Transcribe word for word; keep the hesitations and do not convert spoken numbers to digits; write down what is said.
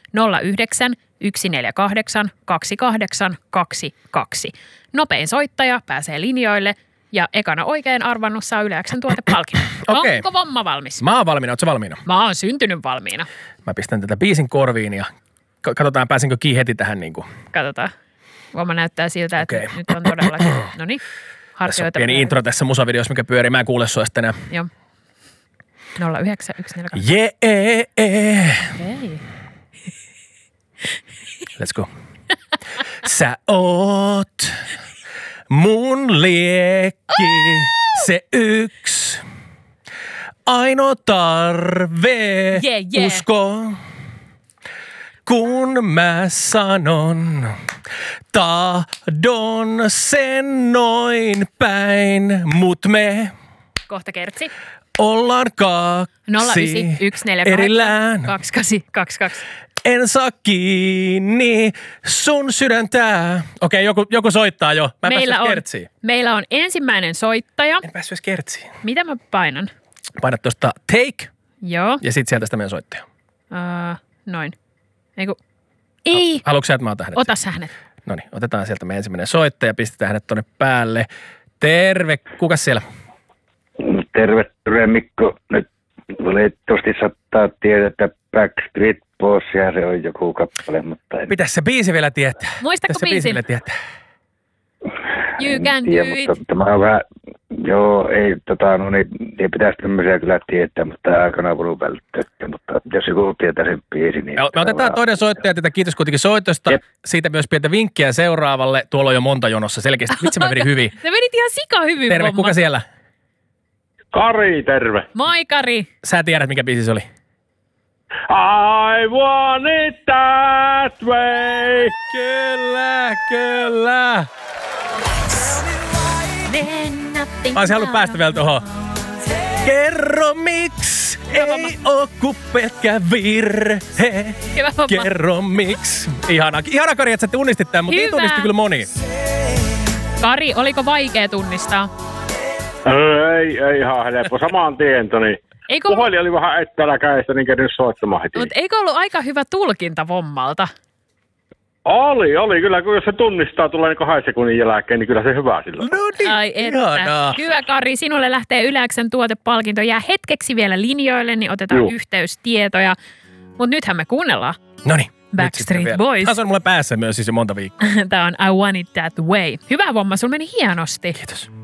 nolla yhdeksän yksi neljä kahdeksan kaksi kahdeksan kaksi kaksi. Nopein soittaja pääsee linjoille ja ekana oikein arvannut saa Yle X:n tuotepalkinnon. Okei. Onko vomma valmis? Mä oon valmiina, ootko sä valmiina? Mä oon syntynyt valmiina. Mä pistän tätä biisin korviin ja k- katsotaan pääsenkö kiinni heti tähän niin kuin. Katsotaan. Vomma näyttää siltä, että Okei. nyt on todellakin. No niin. Tässä on pieni intro tässä musavideossa, mikä pyörii. Mä en kuule sua sitten enää. Joo. nolla yhdeksän yksi neljä kahdeksan. Jee. Hei. Let's go. Sä oot mun liekki, se yks. Ainoa tarve, Yeah, yeah. usko. Kun mä sanon, tahdon sen noin päin, mut me Kohta kertsi. ollaan kaksi nolla yhdeksän yksi neljä erillään. kahdeksan kaksi kahdeksan kaksi kaksi. En saa kiinni sun sydäntä. Okei, joku, joku soittaa jo. Mä en Meillä päässyt on, kertsiin. meillä on ensimmäinen soittaja. En päässyt edes kertsiin. Mitä mä painan? Paina tuosta take Joo. ja sit sieltä sitä meidän soittaja. Uh, noin. Eiku. Ei. Haluatko sä, että mä otan hänet? Ota sä hänet. No niin, otetaan sieltä meidän ensimmäinen soittaja ja pistetään hänet tonne päälle. Terve, kukas siellä? Terve, Ture Mikko. Nyt valitettavasti saattaa tietää, että Backstreet Boys ja se on joku kappale, mutta en Pitäis se biisi vielä tietää. Muistatko Pitäis se biisi biisin? vielä tietää. You can do tiedä, it. mutta tämä on vähän, joo, ei, tota, no niin, ei pitäisi tämmöisiä kyllä tietää, mutta aikana voinut välttää, mutta jos joku tietää sen biisin, niin... Me, me otetaan toinen soittaja, tätä kiitos kuitenkin soitosta. Jep. Siitä myös pientä vinkkiä seuraavalle. Tuolla on jo monta jonossa selkeästi. Vitsi mä vedin hyvin. Se menit ihan sika hyvin, Terve, Vomma. kuka siellä? Kari, terve. Moi, Kari. Sä tiedät, mikä biisi se oli. I want it that way. Kyllä, kyllä. Mä olisin halunnut päästä vielä tuohon. Kerro miksi ei oo ku pelkkä virhe. Hyvä homma. Kerro miksi. Ihana, ihana Kari, että sä tunnistit tämän, mutta niin Hyvä. tunnisti kyllä moni. Kari, oliko vaikea tunnistaa? Ei, ei ihan helppo. Samaan tien, niin Eikö ollut, puhelin oli vähän etäällä kädestä, niin kerran soittamaan heti. mutta eikö ollut aika hyvä tulkinta Vommalta? Oli, oli. Kyllä, kun jos se tunnistaa tulee niin kahden sekunnin jälkeen, niin kyllä se hyvä silloin. No niin, Ai että. ihanaa. Hyvä Kari, sinulle lähtee Yle X:n tuotepalkinto. Jää hetkeksi vielä linjoille, niin otetaan Juu. yhteystietoja. Mutta nythän me kuunnellaan. Noniin. nyt Backstreet sitten vielä. Boys. Taas on mulle päässä myös siis jo monta viikkoa. Tämä on I Want It That Way. Hyvä Vomma, sulla meni hienosti. Kiitos.